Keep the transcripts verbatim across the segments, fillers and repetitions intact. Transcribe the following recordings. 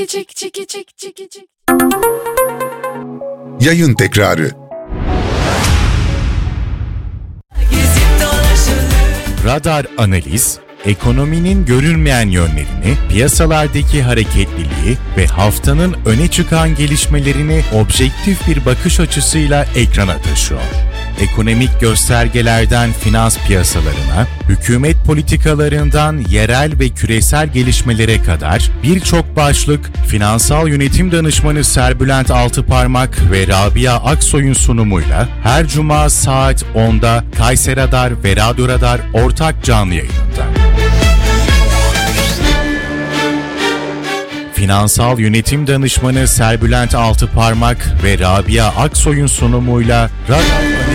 Yayın tekrarı. Radar Analiz, ekonominin görünmeyen yönlerini, piyasalardaki hareketliliği ve haftanın öne çıkan gelişmelerini objektif bir bakış açısıyla ekrana taşıyor. Ekonomik göstergelerden finans piyasalarına, hükümet politikalarından yerel ve küresel gelişmelere kadar birçok başlık, finansal yönetim danışmanı Serbülent Altıparmak ve Rabia Aksoy'un sunumuyla her cuma saat onda Kayseri Radar ve Radyo Radar ortak canlı yayınında. Finansal yönetim danışmanı Serbülent Altıparmak ve Rabia Aksoy'un sunumuyla Radar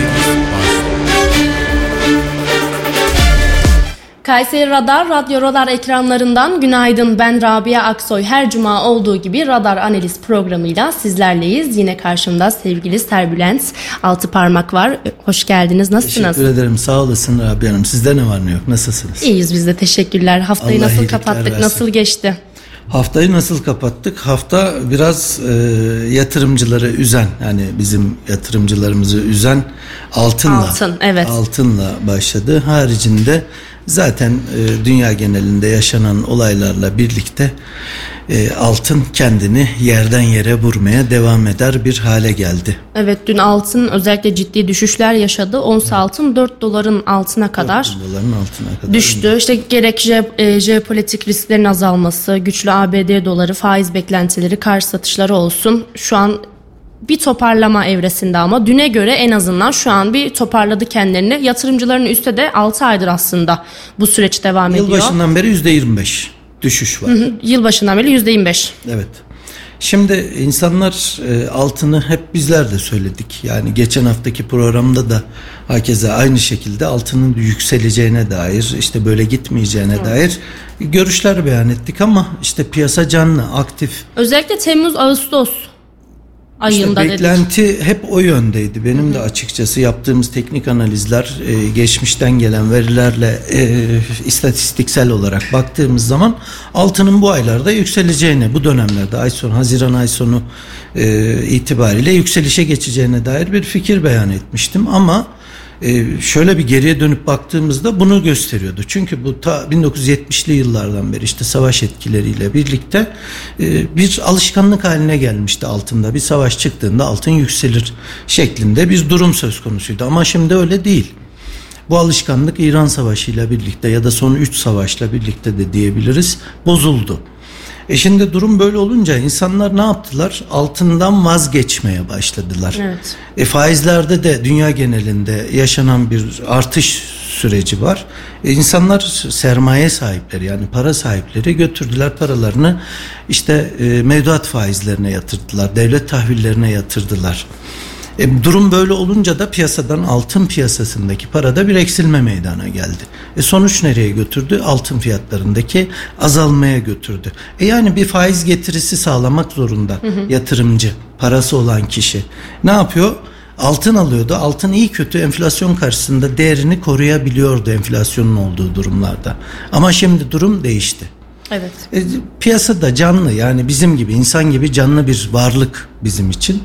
Kayseri Radar, Radyo Radar ekranlarından günaydın. Ben Rabia Aksoy. Her cuma olduğu gibi Radar Analiz programıyla sizlerleyiz. Yine karşımda sevgili Serbülent Altıparmak var. Hoş geldiniz. Nasılsınız? Teşekkür ederim. Sağ olasın Rabia Hanım. Sizde ne var ne yok? Nasılsınız? İyiyiz biz de. Teşekkürler. Haftayı Allah nasıl kapattık? versin. Nasıl geçti? Haftayı nasıl kapattık? Hafta biraz e, yatırımcıları üzen, yani bizim yatırımcılarımızı üzen altınla, Altın, evet. altınla başladı. Haricinde zaten e, dünya genelinde yaşanan olaylarla birlikte e, altın kendini yerden yere vurmaya devam eder bir hale geldi. Evet, dün altın özellikle ciddi düşüşler yaşadı. Ons evet. altın dört doların altına kadar, dört doların altına kadar düştü. İşte gerek je, e, jeopolitik risklerin azalması, güçlü A B D doları, faiz beklentileri, karşı satışları olsun. Şu an bir toparlama evresinde ama düne göre en azından şu an bir toparladı kendilerini. Yatırımcıların üstte de altı aydır aslında bu süreç devam ediyor. Yılbaşından beri yüzde yirmi beş düşüş var. Hı hı, yılbaşından beri yüzde yirmi beş. Evet. Şimdi insanlar e, altını hep bizler de söyledik. Yani geçen haftaki programda da herkese aynı şekilde altının yükseleceğine dair, işte böyle gitmeyeceğine evet. dair görüşler beyan ettik ama işte piyasa canlı, aktif. Özellikle Temmuz, Ağustos ayında İşte beklenti dedik. hep o yöndeydi. Benim Hı-hı. de açıkçası yaptığımız teknik analizler e, geçmişten gelen verilerle e, istatistiksel olarak baktığımız zaman altının bu aylarda yükseleceğine, bu dönemlerde ay sonu, Haziran ay sonu e, itibariyle yükselişe geçeceğine dair bir fikir beyan etmiştim ama Ee, şöyle bir geriye dönüp baktığımızda bunu gösteriyordu. Çünkü bu ta bin dokuz yüz yetmişli yıllardan beri işte savaş etkileriyle birlikte e, bir alışkanlık haline gelmişti altında. Bir savaş çıktığında altın yükselir şeklinde bir durum söz konusuydu. Ama şimdi öyle değil. Bu alışkanlık İran Savaşı ile birlikte ya da son üç savaşla birlikte de diyebiliriz bozuldu. E şimdi durum böyle olunca insanlar ne yaptılar? Altından vazgeçmeye başladılar. Evet. E faizlerde de dünya genelinde yaşanan bir artış süreci var. E insanlar sermaye sahipleri, yani para sahipleri götürdüler paralarını işte e, mevduat faizlerine yatırdılar, devlet tahvillerine yatırdılar. E, durum böyle olunca da piyasadan, altın piyasasındaki parada bir eksilme meydana geldi. E, sonuç nereye götürdü? Altın fiyatlarındaki azalmaya götürdü. E, yani bir faiz getirisi sağlamak zorunda hı hı. yatırımcı, parası olan kişi. Ne yapıyor? Altın alıyordu. Altın iyi kötü enflasyon karşısında değerini koruyabiliyordu enflasyonun olduğu durumlarda. Ama şimdi durum değişti. Evet. E, piyasada canlı, yani bizim gibi, insan gibi canlı bir varlık bizim için.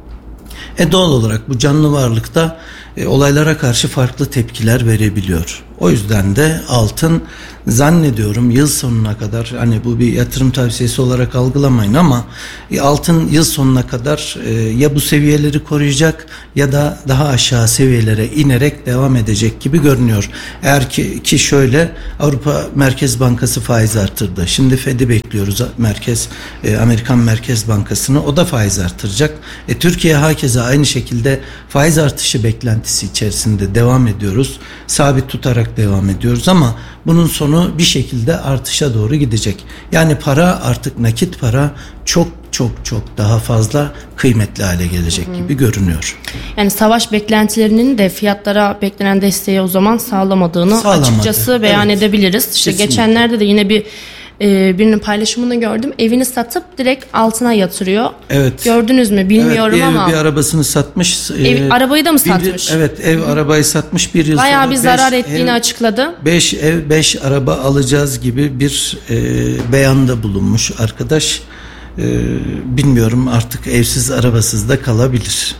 E doğal olarak bu canlı varlıkta e, olaylara karşı farklı tepkiler verebiliyor. O yüzden de altın zannediyorum yıl sonuna kadar, hani bu bir yatırım tavsiyesi olarak algılamayın ama e, altın yıl sonuna kadar e, ya bu seviyeleri koruyacak ya da daha aşağı seviyelere inerek devam edecek gibi görünüyor. Eğer ki, ki şöyle, Avrupa Merkez Bankası faiz arttırdı. Şimdi Fed'i bekliyoruz, Merkez e, Amerikan Merkez Bankası'nı, o da faiz arttıracak. E, Türkiye hakeza aynı şekilde faiz artışı beklentisi içerisinde devam ediyoruz. Sabit tutarak devam ediyoruz ama bunun sonu bir şekilde artışa doğru gidecek. Yani para, artık nakit para çok çok çok daha fazla kıymetli hale gelecek hı hı. gibi görünüyor. Yani savaş beklentilerinin de fiyatlara beklenen desteği o zaman sağlamadığını Sağlamadı. açıkçası beyan evet. edebiliriz. İşte Kesinlikle. geçenlerde de yine bir e, birinin paylaşımını gördüm. Evini satıp direkt altına yatırıyor. Evet. Gördünüz mü bilmiyorum evet, bir ama. Bir arabasını satmış. Ev, e, arabayı da mı bir, satmış? Evet, ev Hı-hı. arabayı satmış bir yıl Bayağı sonra. bir zarar beş, ettiğini ev, açıkladı. beş ev beş araba alacağız gibi bir e, beyanda bulunmuş arkadaş. e, bilmiyorum artık evsiz arabasız da kalabilir.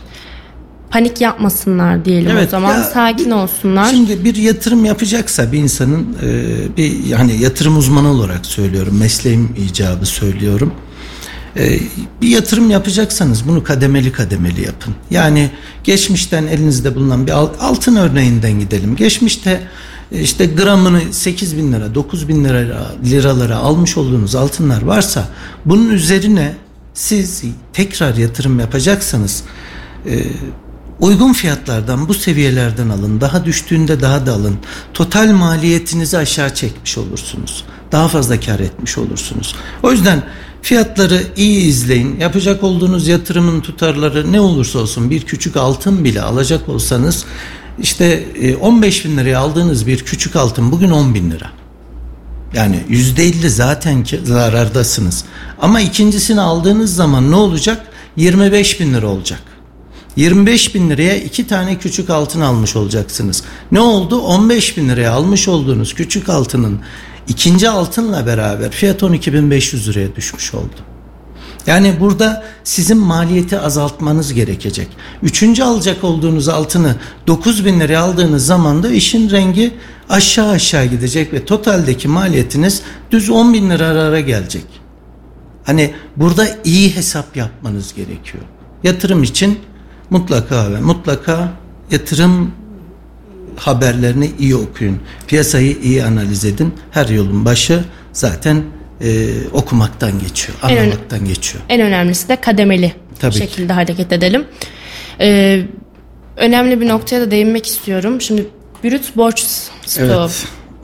Panik yapmasınlar diyelim Evet, o zaman. ya, Sakin olsunlar. Şimdi bir yatırım yapacaksa bir insanın e, bir yani yatırım uzmanı olarak söylüyorum, mesleğim icabı söylüyorum. E, bir yatırım yapacaksanız bunu kademeli kademeli yapın. Yani geçmişten elinizde bulunan bir altın örneğinden gidelim. Geçmişte işte gramını sekiz bin lira, dokuz bin lira liralara almış olduğunuz altınlar varsa bunun üzerine siz tekrar yatırım yapacaksanız e, uygun fiyatlardan, bu seviyelerden alın. Daha düştüğünde daha da alın. Total maliyetinizi aşağı çekmiş olursunuz. Daha fazla kar etmiş olursunuz. O yüzden fiyatları iyi izleyin. Yapacak olduğunuz yatırımın tutarları ne olursa olsun, bir küçük altın bile alacak olsanız işte on beş bin liraya aldığınız bir küçük altın bugün on bin lira. Yani yüzde elli zaten ki zarardasınız. Ama ikincisini aldığınız zaman ne olacak? yirmi beş bin lira olacak. yirmi beş bin liraya iki tane küçük altın almış olacaksınız. Ne oldu? on beş bin liraya almış olduğunuz küçük altının ikinci altınla beraber fiyat on iki bin beş yüz liraya düşmüş oldu. Yani burada sizin maliyeti azaltmanız gerekecek. Üçüncü alacak olduğunuz altını dokuz bin liraya aldığınız zaman da işin rengi aşağı aşağı gidecek ve totaldeki maliyetiniz düz on bin liralara gelecek. Hani burada iyi hesap yapmanız gerekiyor. Yatırım için mutlaka ve mutlaka yatırım haberlerini iyi okuyun. Piyasayı iyi analiz edin. Her yolun başı zaten e, okumaktan geçiyor, anlamaktan en, geçiyor. En önemlisi de kademeli Tabii şekilde ki. hareket edelim. Ee, önemli bir noktaya da değinmek istiyorum. Şimdi brüt borç stoğu. Evet.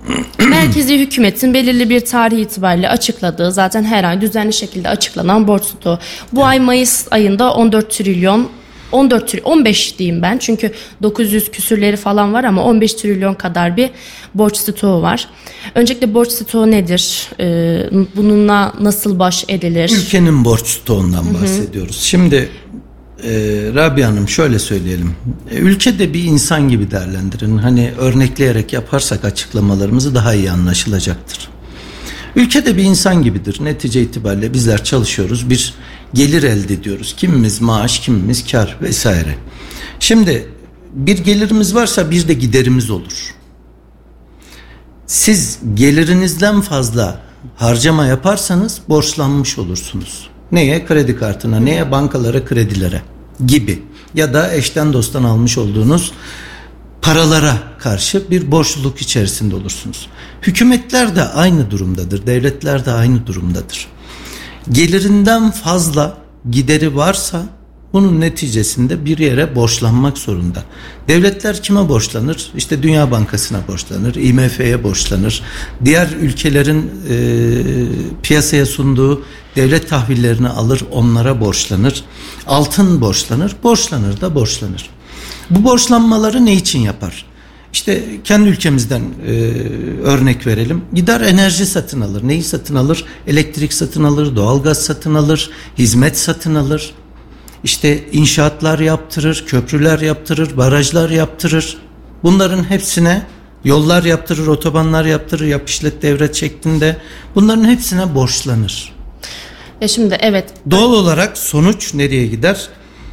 Merkezi hükümetin belirli bir tarih itibariyle açıkladığı, zaten her ay düzenli şekilde açıklanan borç stoğu. Bu evet. ay Mayıs ayında on dört trilyon, on dört trilyon, on beş diyeyim ben çünkü dokuz yüz küsürleri falan var ama on beş trilyon kadar bir borç stoğu var. Öncelikle borç stoğu nedir? Ee, bununla nasıl baş edilir? Ülkenin borç stoğundan bahsediyoruz. Hı hı. Şimdi e, Rabia Hanım şöyle söyleyelim. E, ülkede bir insan gibi değerlendirin. Hani örnekleyerek yaparsak açıklamalarımızı daha iyi anlaşılacaktır. Ülkede bir insan gibidir. Netice itibariyle bizler çalışıyoruz. Bir gelir elde ediyoruz. Kimimiz maaş, kimimiz kar vesaire. Şimdi bir gelirimiz varsa bir de giderimiz olur. Siz gelirinizden fazla harcama yaparsanız borçlanmış olursunuz. Neye? Kredi kartına, neye? Bankalara, kredilere gibi. Ya da eşten dosttan almış olduğunuz paralara karşı bir borçluluk içerisinde olursunuz. Hükümetler de aynı durumdadır. Devletler de aynı durumdadır. Gelirinden fazla gideri varsa bunun neticesinde bir yere borçlanmak zorunda. Devletler kime borçlanır? İşte Dünya Bankası'na borçlanır, I M F'ye borçlanır. Diğer ülkelerin e, piyasaya sunduğu devlet tahvillerini alır, onlara borçlanır. Altın borçlanır, borçlanır da borçlanır. Bu borçlanmaları ne için yapar? İşte kendi ülkemizden e, örnek verelim. Gider enerji satın alır. Neyi satın alır? Elektrik satın alır, doğalgaz satın alır, hizmet satın alır. İşte inşaatlar yaptırır, köprüler yaptırır, barajlar yaptırır. Bunların hepsine yollar yaptırır, otobanlar yaptırır, yap işlet devret şeklinde. Bunların hepsine borçlanır. E şimdi evet. Doğal olarak sonuç nereye gider?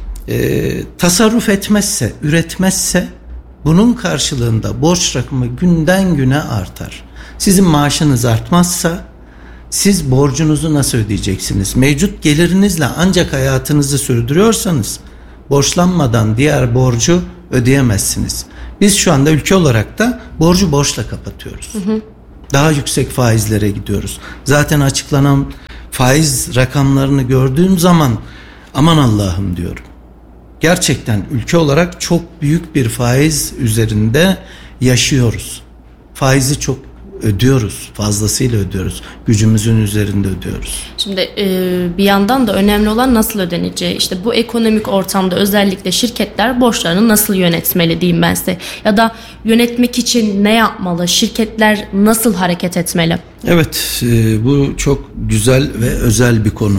E, tasarruf etmezse, üretmezse bunun karşılığında borç rakamı günden güne artar. Sizin maaşınız artmazsa siz borcunuzu nasıl ödeyeceksiniz? Mevcut gelirinizle ancak hayatınızı sürdürüyorsanız borçlanmadan diğer borcu ödeyemezsiniz. Biz şu anda ülke olarak da borcu borçla kapatıyoruz. Hı hı. Daha yüksek faizlere gidiyoruz. Zaten açıklanan faiz rakamlarını gördüğüm zaman aman Allah'ım diyorum. Gerçekten ülke olarak çok büyük bir faiz üzerinde yaşıyoruz. Faizi çok ödüyoruz, fazlasıyla ödüyoruz. Gücümüzün üzerinde ödüyoruz. Şimdi e, bir yandan da önemli olan nasıl ödeneceği. İşte bu ekonomik ortamda özellikle şirketler borçlarını nasıl yönetmeli diyeyim ben size. Ya da yönetmek için ne yapmalı? Şirketler nasıl hareket etmeli? Evet, e, bu çok güzel ve özel bir konu.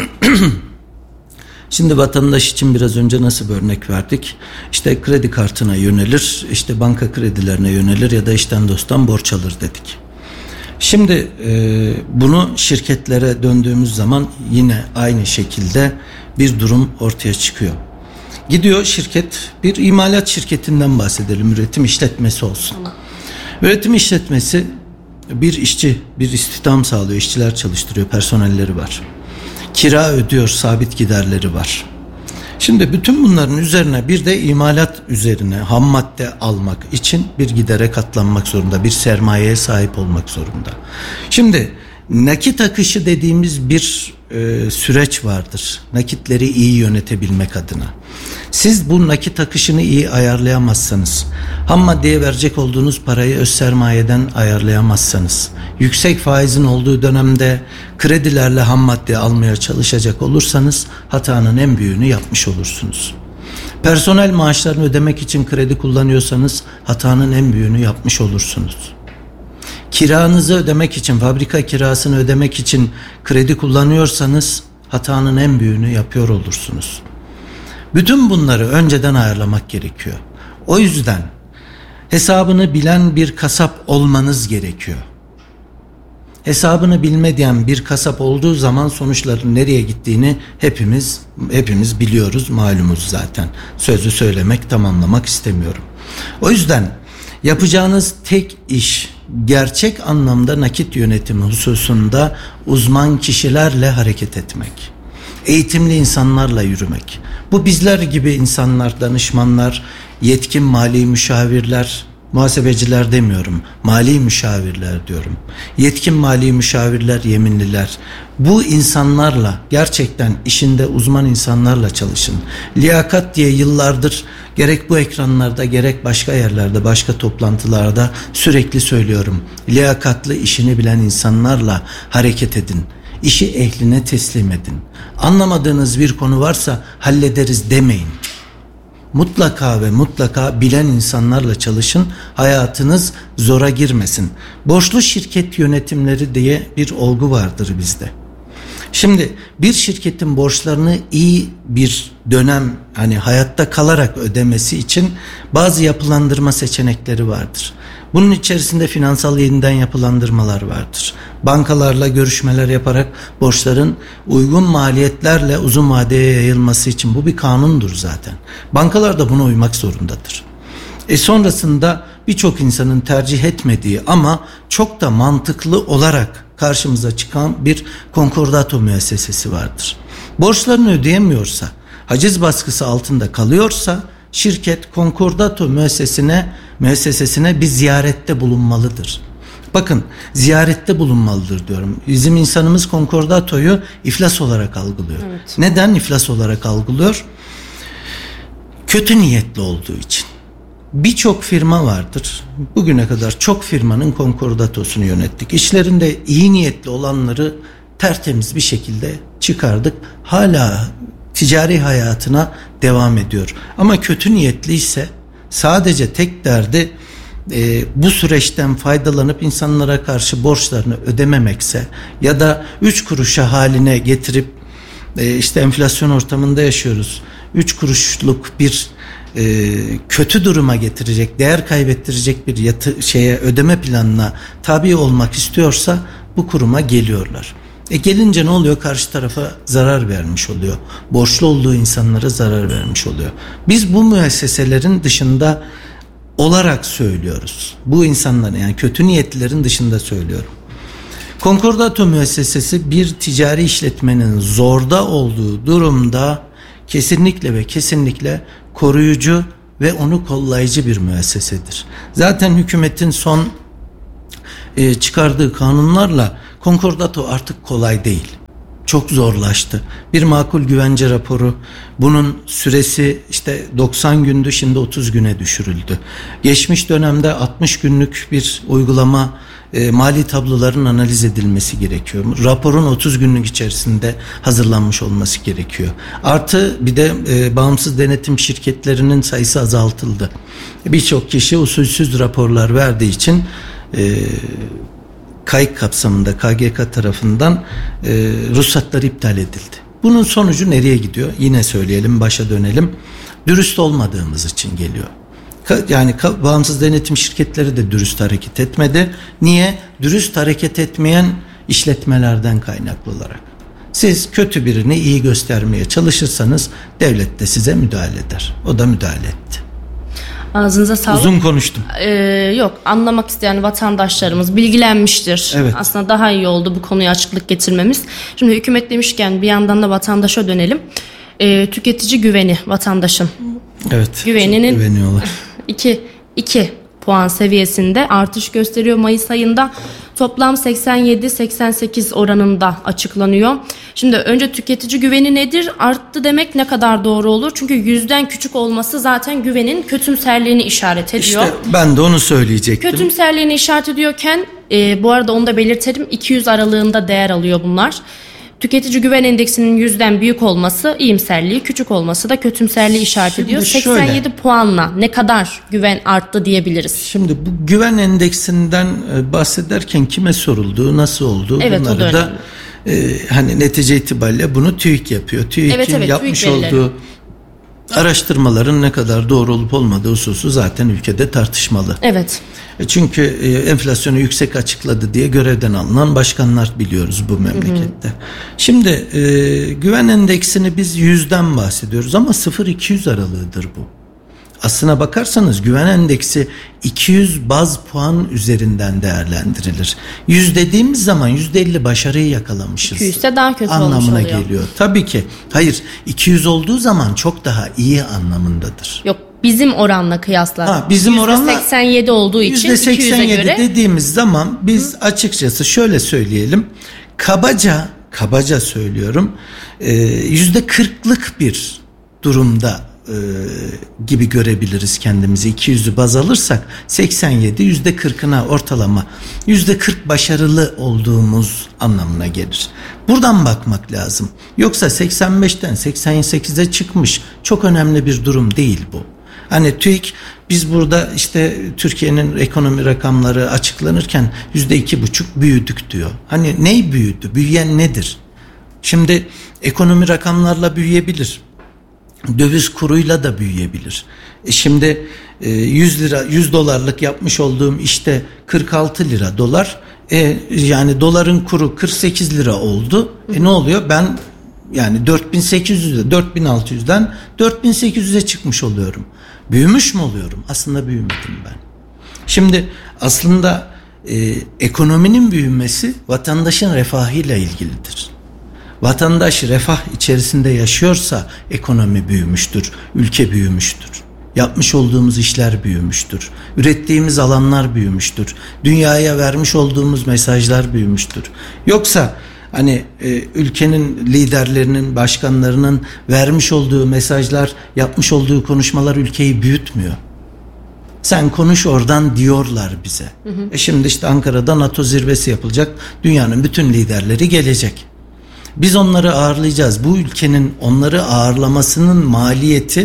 Şimdi vatandaş için biraz önce nasıl bir örnek verdik? İşte kredi kartına yönelir, işte banka kredilerine yönelir ya da eşten dosttan borç alır dedik. Şimdi e, bunu şirketlere döndüğümüz zaman yine aynı şekilde bir durum ortaya çıkıyor. Gidiyor şirket, bir imalat şirketinden bahsedelim, üretim işletmesi olsun. Üretim işletmesi bir işçi, bir istihdam sağlıyor, işçiler çalıştırıyor, personelleri var. Kira ödüyor, sabit giderleri var. Şimdi bütün bunların üzerine bir de imalat üzerine ham madde almak için bir gidere katlanmak zorunda, bir sermayeye sahip olmak zorunda. Şimdi nakit akışı dediğimiz bir e, süreç vardır. Nakitleri iyi yönetebilmek adına. Siz bu nakit akışını iyi ayarlayamazsanız, ham maddeye verecek olduğunuz parayı öz sermayeden ayarlayamazsanız, yüksek faizin olduğu dönemde kredilerle ham madde almaya çalışacak olursanız hatanın en büyüğünü yapmış olursunuz. Personel maaşlarını ödemek için kredi kullanıyorsanız hatanın en büyüğünü yapmış olursunuz. Kiranızı ödemek için, fabrika kirasını ödemek için kredi kullanıyorsanız hatanın en büyüğünü yapıyor olursunuz. Bütün bunları önceden ayarlamak gerekiyor. O yüzden hesabını bilen bir kasap olmanız gerekiyor. Hesabını bilmeyen bir kasap olduğu zaman sonuçların nereye gittiğini hepimiz hepimiz biliyoruz, malumuz zaten. Sözü söylemek, tamamlamak istemiyorum. O yüzden yapacağınız tek iş gerçek anlamda nakit yönetimi hususunda uzman kişilerle hareket etmek. Eğitimli insanlarla yürümek. Bu bizler gibi insanlar, danışmanlar, yetkin mali müşavirler, muhasebeciler demiyorum, mali müşavirler diyorum. Yetkin mali müşavirler, yeminliler. Bu insanlarla, gerçekten işinde uzman insanlarla çalışın. Liyakat diye yıllardır gerek bu ekranlarda gerek başka yerlerde, başka toplantılarda sürekli söylüyorum. Liyakatlı, işini bilen insanlarla hareket edin. İşi ehline teslim edin. Anlamadığınız bir konu varsa hallederiz demeyin. Mutlaka ve mutlaka bilen insanlarla çalışın. Hayatınız zora girmesin. Borçlu şirket yönetimleri diye bir olgu vardır bizde. Şimdi bir şirketin borçlarını iyi bir dönem, hani hayatta kalarak ödemesi için bazı yapılandırma seçenekleri vardır. Bunun içerisinde finansal yeniden yapılandırmalar vardır. Bankalarla görüşmeler yaparak borçların uygun maliyetlerle uzun vadeye yayılması için, bu bir kanundur zaten. Bankalar da buna uymak zorundadır. E sonrasında birçok insanın tercih etmediği ama çok da mantıklı olarak karşımıza çıkan bir konkordato müessesesi vardır. Borçlarını ödeyemiyorsa, haciz baskısı altında kalıyorsa şirket konkordato müessesesine müessesesine bir ziyarette bulunmalıdır. Bakın, ziyarette bulunmalıdır diyorum. Bizim insanımız konkordatoyu iflas olarak algılıyor. Evet. Neden iflas olarak algılıyor? Kötü niyetli olduğu için. Birçok firma vardır. Bugüne kadar çok firmanın konkordatosunu yönettik. İşlerinde iyi niyetli olanları tertemiz bir şekilde çıkardık. Hala ticari hayatına devam ediyor. Ama kötü niyetliyse sadece tek derdi e, bu süreçten faydalanıp insanlara karşı borçlarını ödememekse ya da üç kuruşa haline getirip e, işte enflasyon ortamında yaşıyoruz. Üç kuruşluk bir e, kötü duruma getirecek, değer kaybettirecek bir yatı, şeye ödeme planına tabi olmak istiyorsa bu kuruma geliyorlar. E gelince ne oluyor? Karşı tarafa zarar vermiş oluyor. Borçlu olduğu insanlara zarar vermiş oluyor. Biz bu müesseselerin dışında olarak söylüyoruz. Bu insanların, yani kötü niyetlilerin dışında söylüyorum. Konkordato müessesesi bir ticari işletmenin zorda olduğu durumda kesinlikle ve kesinlikle koruyucu ve onu kollayıcı bir müessesedir. Zaten hükümetin son e, çıkardığı kanunlarla konkordato artık kolay değil. Çok zorlaştı. Bir makul güvence raporu, bunun süresi işte doksan gündü, şimdi otuz güne düşürüldü. Geçmiş dönemde altmış günlük bir uygulama, e, mali tabloların analiz edilmesi gerekiyor. Raporun otuz günlük içerisinde hazırlanmış olması gerekiyor. Artı bir de e, bağımsız denetim şirketlerinin sayısı azaltıldı. Birçok kişi usulsüz raporlar verdiği için e, kayık kapsamında K G K tarafından e, ruhsatları iptal edildi. Bunun sonucu nereye gidiyor? Yine söyleyelim, başa dönelim. Dürüst olmadığımız için geliyor. Yani bağımsız denetim şirketleri de dürüst hareket etmedi. Niye? Dürüst hareket etmeyen işletmelerden kaynaklı olarak. Siz kötü birini iyi göstermeye çalışırsanız devlet de size müdahale eder. O da müdahale etti. Ağzınıza sağlık. Uzun konuştum. Ee, yok, anlamak isteyen vatandaşlarımız bilgilenmiştir. Evet. Aslında daha iyi oldu bu konuya açıklık getirmemiz. Şimdi hükümet demişken bir yandan da vatandaşa dönelim. Ee, tüketici güveni vatandaşın. Evet. Güveninin güveniyorlar. iki, iki puan seviyesinde artış gösteriyor Mayıs ayında. Toplam seksen yedi seksen sekiz oranında açıklanıyor. Şimdi önce tüketici güveni nedir? Arttı demek ne kadar doğru olur? Çünkü yüzden küçük olması zaten güvenin kötümserliğini işaret ediyor. İşte ben de onu söyleyecektim. Kötümserliğini işaret ediyorken e, bu arada onu da belirtelim, iki yüz aralığında değer alıyor bunlar. Tüketici güven endeksinin yüzden büyük olması iyimserliği, küçük olması da kötümserliği işaret Şimdi ediyor. şöyle, seksen yedi puanla ne kadar güven arttı diyebiliriz? Şimdi bu güven endeksinden bahsederken kime sorulduğu, nasıl olduğu, evet, bunları da e, hani netice itibariyle bunu TÜİK yapıyor. TÜİK'in evet, evet, yapmış TÜİK olduğu araştırmaların ne kadar doğru olup olmadığı hususu zaten ülkede tartışmalı. Evet. Çünkü enflasyonu yüksek açıkladı diye görevden alınan başkanlar biliyoruz bu memlekette. Hı hı. Şimdi e, güven endeksini biz yüzden bahsediyoruz ama sıfır iki yüz aralığıdır bu. Aslına bakarsanız güven endeksi iki yüz baz puan üzerinden değerlendirilir. yüz dediğimiz zaman yüzde elli başarıyı yakalamışız. iki yüzde daha kötü anlamına olmuş oluyor. geliyor. Tabii ki. Hayır, iki yüz olduğu zaman çok daha iyi anlamındadır. Yok, bizim oranla kıyasla. Ha, bizim oranla yüzde seksen yedi olduğu için yüzde seksen yedi iki yüze göre dediğimiz zaman biz Hı. açıkçası şöyle söyleyelim. Kabaca kabaca söylüyorum. yüzde kırklık bir durumda e, gibi görebiliriz kendimizi. iki yüzü baz alırsak seksen yedi yüzde kırkına ortalama yüzde kırk başarılı olduğumuz anlamına gelir. Buradan bakmak lazım. Yoksa seksen beşten seksen sekize çıkmış çok önemli bir durum değil bu. Hani TÜİK biz burada işte Türkiye'nin ekonomi rakamları açıklanırken yüzde iki buçuk büyüdük diyor. Hani ney büyüdü? Büyüyen nedir? Şimdi ekonomi rakamlarla büyüyebilir. Döviz kuruyla da büyüyebilir. E şimdi yüz lira yüz dolarlık yapmış olduğum işte kırk altı lira dolar. E yani doların kuru kırk sekiz lira oldu. E ne oluyor? Ben yani dört bin sekiz yüz'e dört bin altı yüz'den dört bin sekiz yüz'e çıkmış oluyorum. Büyümüş mü oluyorum? Aslında büyümedim ben. Şimdi aslında e, ekonominin büyümesi vatandaşın refahıyla ilgilidir. Vatandaş refah içerisinde yaşıyorsa ekonomi büyümüştür, ülke büyümüştür. Yapmış olduğumuz işler büyümüştür. Ürettiğimiz alanlar büyümüştür. Dünyaya vermiş olduğumuz mesajlar büyümüştür. Yoksa hani e, ülkenin liderlerinin, başkanlarının vermiş olduğu mesajlar, yapmış olduğu konuşmalar ülkeyi büyütmüyor. Sen konuş oradan diyorlar bize. Hı hı. E şimdi işte Ankara'da NATO zirvesi yapılacak. Dünyanın bütün liderleri gelecek. Biz onları ağırlayacağız. Bu ülkenin onları ağırlamasının maliyeti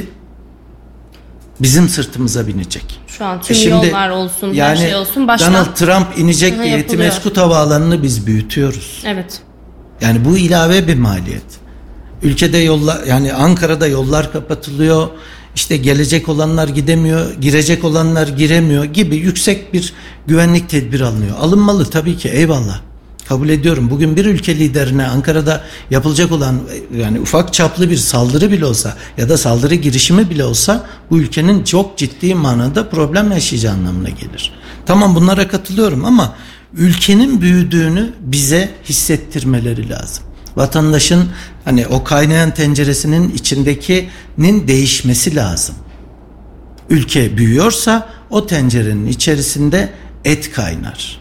bizim sırtımıza binecek. Şu an tüm e şimdi, yollar olsun, yani her şey olsun. Baştan Donald Trump inecek diye Etimeskut Havaalanı'nı biz büyütüyoruz. Evet. Yani bu ilave bir maliyet. Ülkede yollar, yani Ankara'da yollar kapatılıyor. İşte gelecek olanlar gidemiyor, girecek olanlar giremiyor gibi yüksek bir güvenlik tedbiri alınıyor. Alınmalı tabii ki, eyvallah. Kabul ediyorum. Bugün bir ülke liderine Ankara'da yapılacak olan yani ufak çaplı bir saldırı bile olsa ya da saldırı girişimi bile olsa bu ülkenin çok ciddi manada problem yaşayacağı anlamına gelir. Tamam, bunlara katılıyorum ama ülkenin büyüdüğünü bize hissettirmeleri lazım. Vatandaşın hani o kaynayan tenceresinin içindekinin değişmesi lazım. Ülke büyüyorsa o tencerenin içerisinde et kaynar.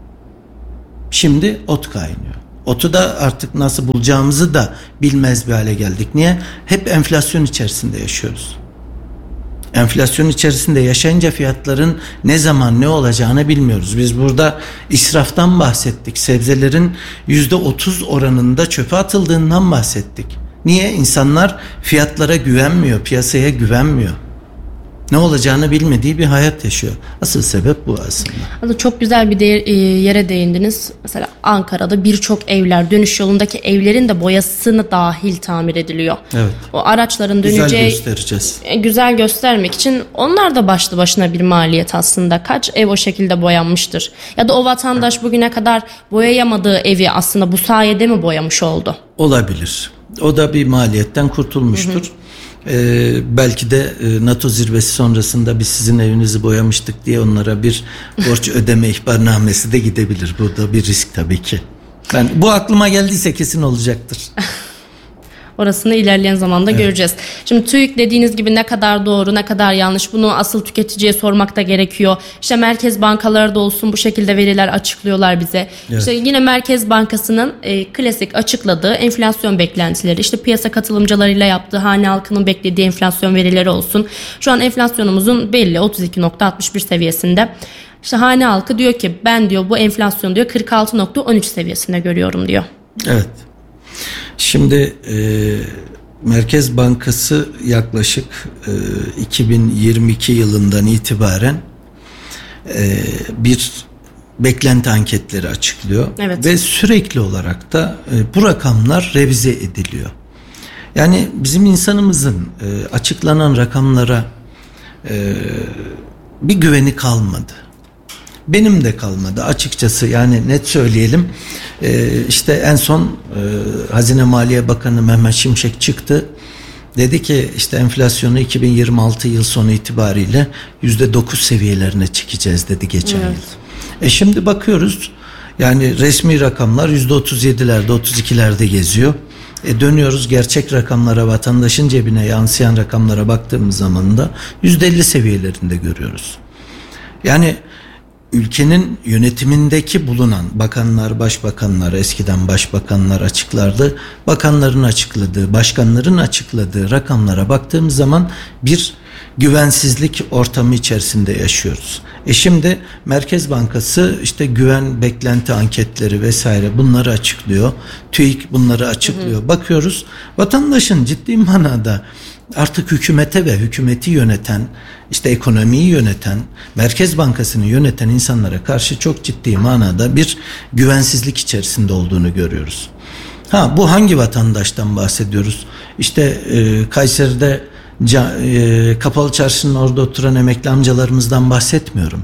Şimdi ot kaynıyor. Otu da artık nasıl bulacağımızı da bilmez bir hale geldik. Niye? Hep enflasyon içerisinde yaşıyoruz. Enflasyon içerisinde yaşayınca fiyatların ne zaman ne olacağını bilmiyoruz. Biz burada israftan bahsettik. Sebzelerin yüzde otuz oranında çöpe atıldığından bahsettik. Niye? İnsanlar fiyatlara güvenmiyor, piyasaya güvenmiyor. Ne olacağını bilmediği bir hayat yaşıyor. Asıl sebep bu aslında. Aslında çok güzel bir değer, yere değindiniz. Mesela Ankara'da birçok evler, dönüş yolundaki evlerin de boyasını dahil tamir ediliyor. Evet. O araçların güzel döneceği... göstereceğiz. Güzel göstermek için onlar da başlı başına bir maliyet aslında. Kaç ev o şekilde boyanmıştır? Ya da o vatandaş bugüne kadar boyayamadığı evi aslında bu sayede mi boyamış oldu? Olabilir. O da bir maliyetten kurtulmuştur. Hı hı. Ee, belki de e, NATO zirvesi sonrasında biz sizin evinizi boyamıştık diye onlara bir borç ödeme ihbarnamesi de gidebilir. Bu da bir risk tabii ki. Ben bu aklıma geldiyse kesin olacaktır. Orasını ilerleyen zamanda evet. göreceğiz. Şimdi TÜİK dediğiniz gibi ne kadar doğru, ne kadar yanlış, bunu asıl tüketiciye sormak da gerekiyor. İşte merkez bankaları da olsun bu şekilde veriler açıklıyorlar bize. Evet. İşte yine Merkez Bankası'nın e, klasik açıkladığı enflasyon beklentileri, işte piyasa katılımcılarıyla yaptığı hane halkının beklediği enflasyon verileri olsun. Şu an enflasyonumuzun belli otuz iki nokta altmış bir seviyesinde. İşte hane halkı diyor ki ben diyor bu enflasyon diyor kırk altı nokta on üç seviyesinde görüyorum diyor. Evet. Şimdi e, Merkez Bankası yaklaşık e, iki bin yirmi iki yılından itibaren e, bir beklenti anketleri açıklıyor. Evet. Ve sürekli olarak da e, bu rakamlar revize ediliyor. Yani bizim insanımızın e, açıklanan rakamlara e, bir güveni kalmadı. Benim de kalmadı açıkçası, yani net söyleyelim. Ee, işte en son e, Hazine Maliye Bakanı Mehmet Şimşek çıktı. Dedi ki işte enflasyonu iki bin yirmi altı yıl sonu itibariyle yüzde dokuz seviyelerine çekeceğiz dedi geçen evet. yıl. E şimdi bakıyoruz, yani resmi rakamlar yüzde otuz yedilerde otuz ikilerde geziyor. E dönüyoruz gerçek rakamlara, vatandaşın cebine yansıyan rakamlara baktığımız zaman da yüzde elli seviyelerinde görüyoruz. Yani ülkenin yönetimindeki bulunan bakanlar, başbakanlar, eskiden başbakanlar açıklardı. Bakanların açıkladığı, başkanların açıkladığı rakamlara baktığımız zaman bir güvensizlik ortamı içerisinde yaşıyoruz. E şimdi Merkez Bankası işte güven beklenti anketleri vesaire bunları açıklıyor. TÜİK bunları açıklıyor. Hı hı. Bakıyoruz vatandaşın ciddi manada artık hükümete ve hükümeti yöneten, işte ekonomiyi yöneten, Merkez Bankası'nı yöneten insanlara karşı çok ciddi manada bir güvensizlik içerisinde olduğunu görüyoruz. Ha, bu hangi vatandaştan bahsediyoruz? İşte e, Kayseri'de ca, e, Kapalı Çarşı'nın orada oturan emekli amcalarımızdan bahsetmiyorum.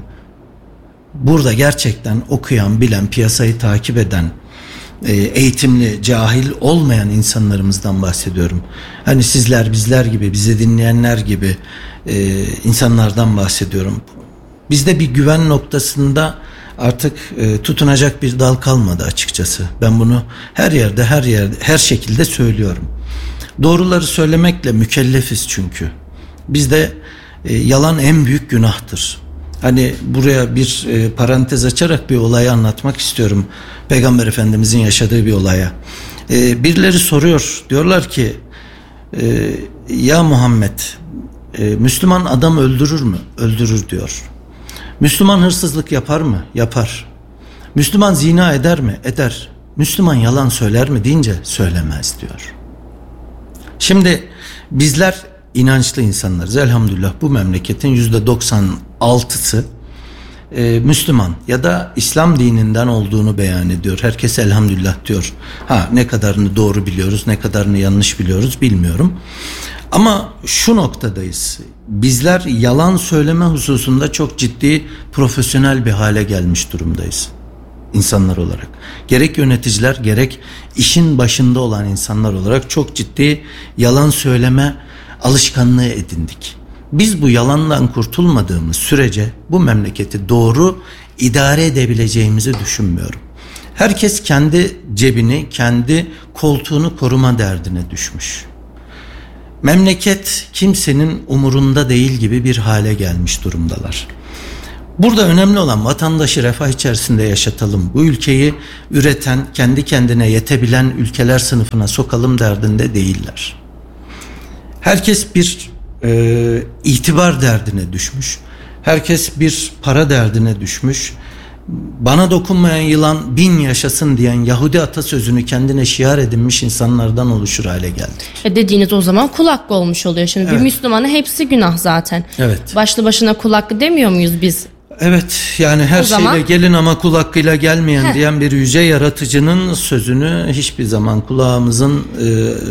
Burada gerçekten okuyan, bilen, piyasayı takip eden, eğitimli, cahil olmayan insanlarımızdan bahsediyorum. Hani sizler, bizler gibi, bizi dinleyenler gibi e, insanlardan bahsediyorum. Bizde bir güven noktasında artık e, tutunacak bir dal kalmadı açıkçası. Ben bunu her yerde, her yerde, her şekilde söylüyorum. Doğruları söylemekle mükellefiz çünkü. Bizde e, yalan en büyük günahtır. Hani buraya bir e, parantez açarak bir olayı anlatmak istiyorum. Peygamber Efendimizin yaşadığı bir olaya. E, birileri soruyor, diyorlar ki e, ya Muhammed, e, Müslüman adam öldürür mü? Öldürür diyor. Müslüman hırsızlık yapar mı? Yapar. Müslüman zina eder mi? Eder. Müslüman yalan söyler mi deyince söylemez diyor. Şimdi bizler inançlı insanlarız. Elhamdülillah bu memleketin yüzde doksan altısı e, Müslüman ya da İslam dininden olduğunu beyan ediyor. Herkes elhamdülillah diyor. Ha, ne kadarını doğru biliyoruz, ne kadarını yanlış biliyoruz bilmiyorum. Ama şu noktadayız. Bizler yalan söyleme hususunda çok ciddi profesyonel bir hale gelmiş durumdayız. İnsanlar olarak. Gerek yöneticiler, gerek işin başında olan insanlar olarak çok ciddi yalan söyleme alışkanlığı edindik. Biz bu yalandan kurtulmadığımız sürece bu memleketi doğru idare edebileceğimizi düşünmüyorum. Herkes kendi cebini, kendi koltuğunu koruma derdine düşmüş. Memleket kimsenin umurunda değil gibi bir hale gelmiş durumdalar. Burada önemli olan vatandaşı refah içerisinde yaşatalım. Bu ülkeyi üreten, kendi kendine yetebilen ülkeler sınıfına sokalım derdinde değiller. Herkes bir e, itibar derdine düşmüş. Herkes bir para derdine düşmüş. bana dokunmayan yılan bin yaşasın diyen Yahudi atasözünü kendine şiar edinmiş insanlardan oluşur hale geldik. E dediğiniz o zaman kul hakkı olmuş oluyor. Şimdi evet. Bir Müslümanın hepsi günah zaten. Evet. Başlı başına kul hakkı demiyor muyuz biz? Evet, yani her o şeyle zaman... gelin ama kul hakkıyla gelmeyen Heh. diyen bir yüce yaratıcının sözünü hiçbir zaman kulağımızın e,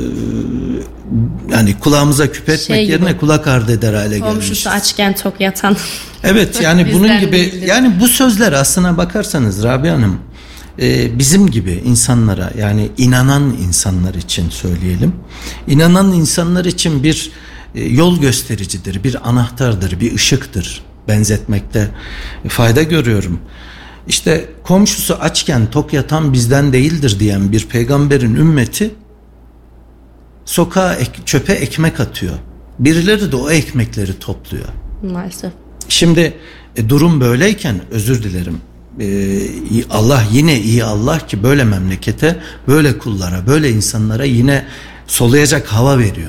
yani kulağımıza küp etmek şey yerine kulak ardı eder hale gelmişiz. Komşusu açken tok yatan. Evet, yani bunun gibi bildim. Yani bu sözler aslına bakarsanız Rabia Hanım e, bizim gibi insanlara, yani inanan insanlar için söyleyelim. İnanan insanlar için bir e, yol göstericidir, bir anahtardır, bir ışıktır. Benzetmekte fayda görüyorum. İşte komşusu açken tok yatan bizden değildir diyen bir peygamberin ümmeti sokağa ek, çöpe ekmek atıyor. Birileri de o ekmekleri topluyor. Maalesef. Şimdi e, durum böyleyken özür dilerim. E, Allah yine iyi Allah ki böyle memlekete, böyle kullara, böyle insanlara yine soluyacak hava veriyor.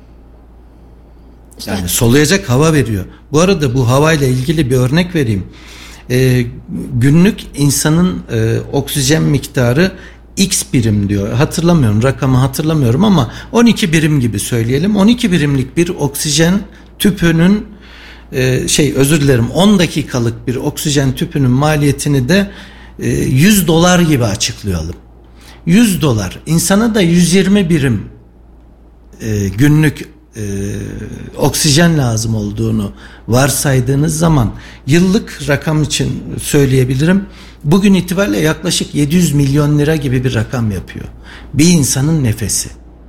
Yani soluyacak hava veriyor. Bu arada bu havayla ilgili bir örnek vereyim. Ee, günlük insanın e, oksijen miktarı X birim diyor. Hatırlamıyorum, rakamı hatırlamıyorum ama on iki birim gibi söyleyelim. on iki birimlik bir oksijen tüpünün e, şey özür dilerim on dakikalık bir oksijen tüpünün maliyetini de e, yüz dolar gibi açıklayalım. yüz dolar. İnsana da yüz yirmi birim e, günlük Ee, oksijen lazım olduğunu varsaydığınız zaman yıllık rakam için söyleyebilirim. Bugün itibariyle yaklaşık yedi yüz milyon lira gibi bir rakam yapıyor. Bir insanın nefesi.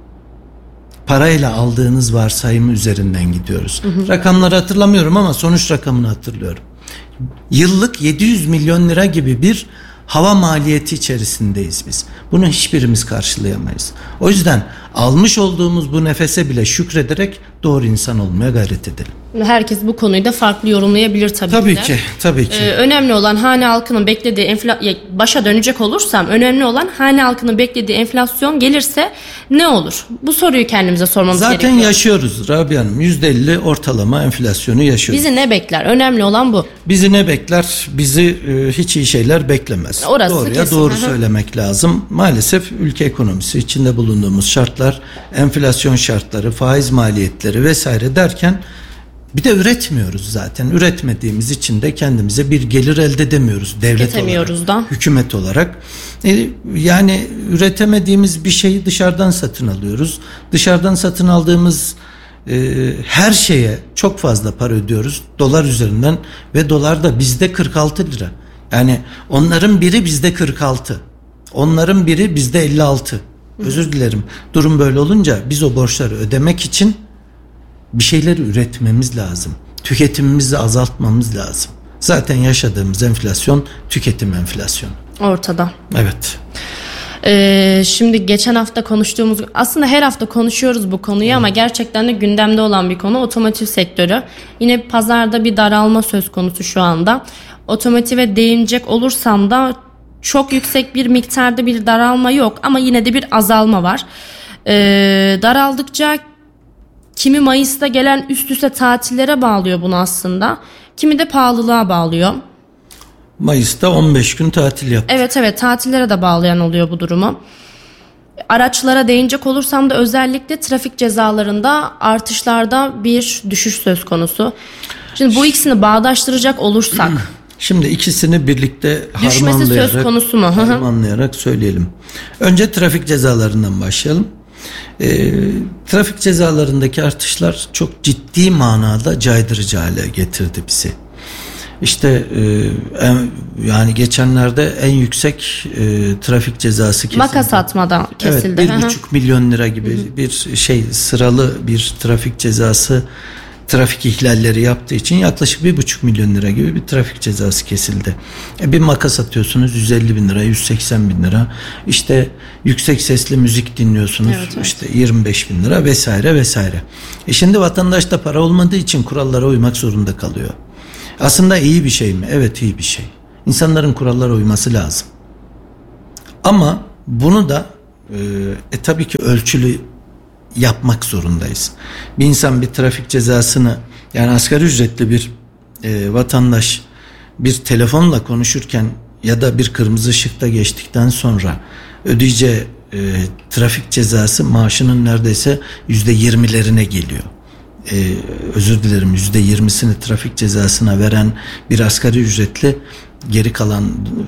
Parayla aldığınız varsayımı üzerinden gidiyoruz. Hı hı. Rakamları hatırlamıyorum ama sonuç rakamını hatırlıyorum. Yıllık yedi yüz milyon lira gibi bir hava maliyeti içerisindeyiz biz. Bunu hiçbirimiz karşılayamayız. O yüzden almış olduğumuz bu nefese bile şükrederek doğru insan olmaya gayret edelim. Herkes bu konuyu da farklı yorumlayabilir tabii, tabii ki. Tabii ki, tabii ki. Ee, önemli olan hane halkının beklediği enflasyon, başa dönecek olursam önemli olan hane halkının beklediği enflasyon gelirse ne olur? Bu soruyu kendimize sormamız Zaten gerekiyor. Zaten yaşıyoruz Rabia Hanım. yüzde elli ortalama enflasyonu yaşıyoruz. Bizi ne bekler? Önemli olan bu. Bizi ne bekler? Bizi e, hiç iyi şeyler beklemez. Orası Doğruya kesin. doğru söylemek lazım. Maalesef ülke ekonomisi, içinde bulunduğumuz şartlar, enflasyon şartları, faiz maliyetleri vesaire derken bir de üretmiyoruz zaten. Üretmediğimiz için de kendimize bir gelir elde edemiyoruz devlet olarak, da. hükümet olarak. E, yani üretemediğimiz bir şeyi dışarıdan satın alıyoruz. Dışarıdan satın aldığımız e, her şeye çok fazla para ödüyoruz dolar üzerinden ve dolar da bizde kırk altı lira. Yani onların biri bizde kırk altı. Onların biri bizde elli altı. Özür dilerim. Durum böyle olunca biz o borçları ödemek için bir şeyleri üretmemiz lazım. Tüketimimizi azaltmamız lazım. Zaten yaşadığımız enflasyon tüketim enflasyonu. Ortada. Evet. Ee, şimdi geçen hafta konuştuğumuz, aslında her hafta konuşuyoruz bu konuyu evet. Ama gerçekten de gündemde olan bir konu otomotiv sektörü. Yine pazarda bir daralma söz konusu şu anda. Otomotive değinecek olursam da çok yüksek bir miktarda bir daralma yok ama yine de bir azalma var. Ee, daraldıkça kimi Mayıs'ta gelen üst üste tatillere bağlıyor bunu aslında. Kimi de pahalılığa bağlıyor. Mayıs'ta on beş gün tatil yaptı. Evet evet tatillere de bağlayan oluyor bu durumu. Araçlara değinecek olursam da özellikle trafik cezalarında artışlarda bir düşüş söz konusu. Şimdi bu ikisini bağdaştıracak olursak. Şimdi ikisini birlikte düşmesi harmanlayarak, söz konusu mu? harmanlayarak söyleyelim. Önce trafik cezalarından başlayalım. E, trafik cezalarındaki artışlar çok ciddi manada caydırıcı hale getirdi bizi. İşte e, en, yani geçenlerde en yüksek e, trafik cezası kesildi. Makas atmadan kesildi. Evet, bir buçuk milyon lira gibi Hı-hı. bir şey sıralı bir trafik cezası, trafik ihlalleri yaptığı için yaklaşık bir buçuk milyon lira gibi bir trafik cezası kesildi. E bir makas atıyorsunuz yüz elli bin lira, yüz seksen bin lira. İşte yüksek sesli müzik dinliyorsunuz, evet, evet. işte yirmi beş bin lira vesaire vesaire. E şimdi vatandaşta para olmadığı için kurallara uymak zorunda kalıyor. Aslında iyi bir şey mi? Evet, iyi bir şey. İnsanların kurallara uyması lazım. Ama bunu da e, e, tabii ki ölçülü yapmak zorundayız. Bir insan bir trafik cezasını, yani asgari ücretli bir e, vatandaş bir telefonla konuşurken ya da bir kırmızı ışıkta geçtikten sonra ödeyeceği e, trafik cezası maaşının neredeyse yüzde yirmilerine geliyor. E, özür dilerim yüzde yirmisini trafik cezasına veren bir asgari ücretli geri kalan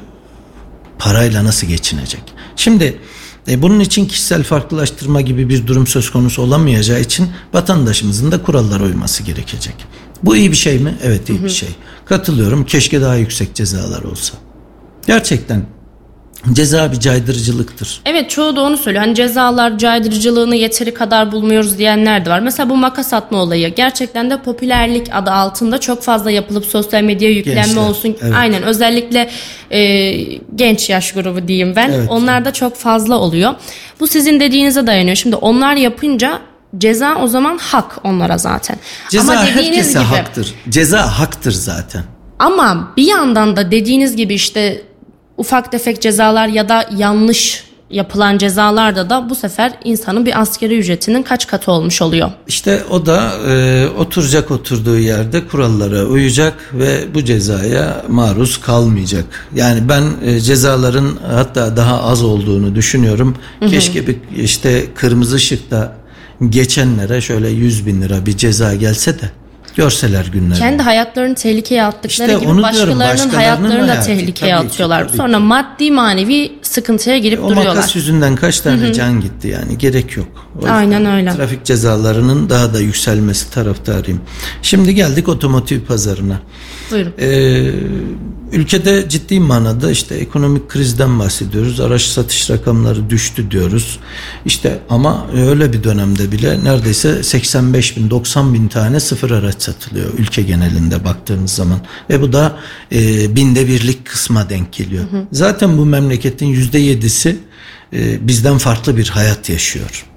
parayla nasıl geçinecek? Şimdi e, bunun için kişisel farklılaştırma gibi bir durum söz konusu olamayacağı için vatandaşımızın da kurallara uyması gerekecek. Bu iyi bir şey mi? Evet, iyi hı hı. bir şey. Katılıyorum. Keşke daha yüksek cezalar olsa. Gerçekten ceza bir caydırıcılıktır. Evet, çoğu da onu söylüyor. Hani cezalar caydırıcılığını yeteri kadar bulmuyoruz diyenler de var. Mesela bu makas atma olayı gerçekten de popülerlik adı altında çok fazla yapılıp sosyal medyaya yüklenme Gençler, olsun. Evet. Aynen, özellikle e, genç yaş grubu diyeyim ben. Evet. Onlar da çok fazla oluyor. Bu sizin dediğinize dayanıyor. Şimdi onlar yapınca ceza o zaman hak onlara zaten. Ceza ama herkese gibi, haktır. Ceza haktır zaten. Ama bir yandan da dediğiniz gibi işte ufak tefek cezalar ya da yanlış yapılan cezalarda da bu sefer insanın bir asgari ücretinin kaç katı olmuş oluyor. İşte o da e, oturacak oturduğu yerde kurallara uyacak ve bu cezaya maruz kalmayacak. Yani ben e, cezaların hatta daha az olduğunu düşünüyorum. Hı hı. Keşke bir işte kırmızı ışıkta geçenlere şöyle yüz bin lira bir ceza gelse de görseler günleri. Kendi hayatlarını tehlikeye attıkları işte gibi başkalarının, başkalarının hayatlarını da tehlikeye tabii atıyorlar. Ki, Sonra ki. maddi manevi sıkıntıya girip o duruyorlar. O makas yüzünden kaç tane Hı-hı. can gitti yani, gerek yok. O Aynen öyle. Trafik cezalarının daha da yükselmesi taraftarıyım. Şimdi geldik otomotiv pazarına. Buyurun. Ee, ülkede ciddi manada işte ekonomik krizden bahsediyoruz. Araç satış rakamları düştü diyoruz. İşte ama öyle bir dönemde bile neredeyse seksen beş bin doksan bin tane sıfır araç satılıyor ülke genelinde baktığımız zaman. Ve bu da e, binde birlik kısma denk geliyor. Hı hı. Zaten bu memleketin yüzde yedisi e, bizden farklı bir hayat yaşıyor.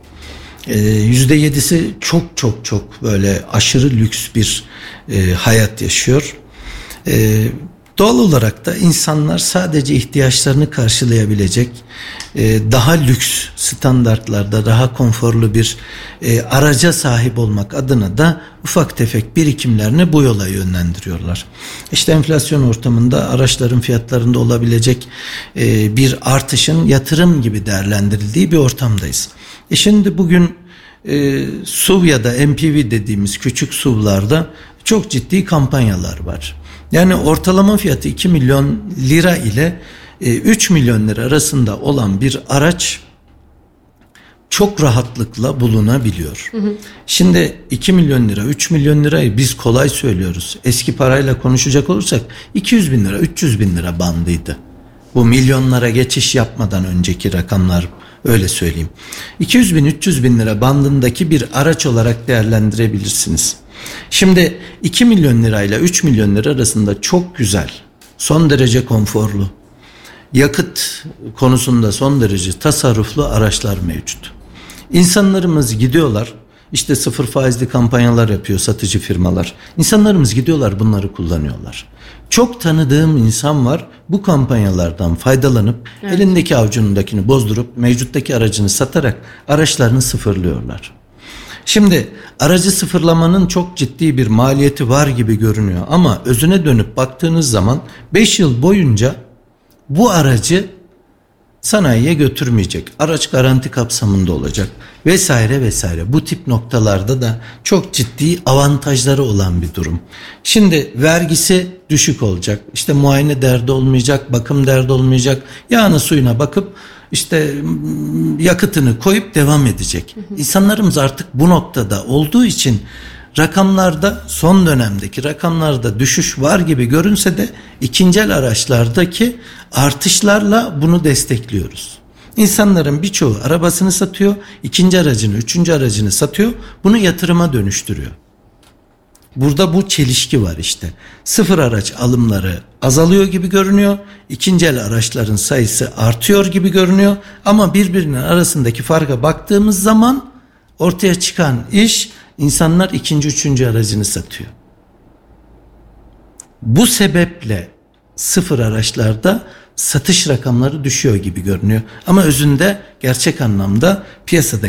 Yüzde yedisi çok çok çok böyle aşırı lüks bir e, hayat yaşıyor. E, doğal olarak da insanlar sadece ihtiyaçlarını karşılayabilecek e, daha lüks standartlarda, daha konforlu bir e, araca sahip olmak adına da ufak tefek birikimlerini bu yola yönlendiriyorlar. İşte enflasyon ortamında araçların fiyatlarında olabilecek e, bir artışın yatırım gibi değerlendirildiği bir ortamdayız. E şimdi bugün e, S U V ya da M P V dediğimiz küçük S U V'larda çok ciddi kampanyalar var. Yani ortalama fiyatı iki milyon lira ile e, üç milyon lira arasında olan bir araç çok rahatlıkla bulunabiliyor. Hı hı. Şimdi iki milyon lira, üç milyon lirayı biz kolay söylüyoruz. Eski parayla konuşacak olursak iki yüz bin lira, üç yüz bin lira bandıydı. Bu milyonlara geçiş yapmadan önceki rakamlar, öyle söyleyeyim. iki yüz bin, üç yüz bin lira bandındaki bir araç olarak değerlendirebilirsiniz. Şimdi iki milyon lirayla üç milyon lira arasında çok güzel, son derece konforlu, yakıt konusunda son derece tasarruflu araçlar mevcut. İnsanlarımız gidiyorlar, işte sıfır faizli kampanyalar yapıyor satıcı firmalar. İnsanlarımız gidiyorlar, bunları kullanıyorlar. Çok tanıdığım insan var, bu kampanyalardan faydalanıp evet. elindeki avucundakini bozdurup mevcuttaki aracını satarak araçlarını sıfırlıyorlar. Şimdi aracı sıfırlamanın çok ciddi bir maliyeti var gibi görünüyor ama özüne dönüp baktığınız zaman beş yıl boyunca bu aracı sanayiye götürmeyecek. Araç garanti kapsamında olacak vesaire vesaire. Bu tip noktalarda da çok ciddi avantajları olan bir durum. Şimdi vergisi düşük olacak. İşte muayene derdi olmayacak, bakım derdi olmayacak. Yağına suyuna bakıp işte yakıtını koyup devam edecek. Hı hı. İnsanlarımız artık bu noktada olduğu için rakamlarda, son dönemdeki rakamlarda düşüş var gibi görünse de ikinci el araçlardaki artışlarla bunu destekliyoruz. İnsanların birçoğu arabasını satıyor, ikinci aracını, üçüncü aracını satıyor, bunu yatırıma dönüştürüyor. Burada bu çelişki var işte. Sıfır araç alımları azalıyor gibi görünüyor. İkinci el araçların sayısı artıyor gibi görünüyor. Ama birbirinin arasındaki farka baktığımız zaman ortaya çıkan iş, insanlar ikinci, üçüncü aracını satıyor. Bu sebeple sıfır araçlarda satış rakamları düşüyor gibi görünüyor. Ama özünde gerçek anlamda piyasadaki